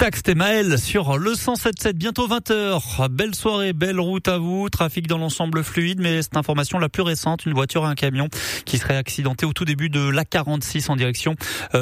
Tic-tac, c'était Maël sur le 107.7, bientôt 20h. Belle soirée, belle route à vous. Trafic dans l'ensemble fluide, mais cette information la plus récente, une voiture et un camion qui seraient accidentés au tout début de l'A46 en direction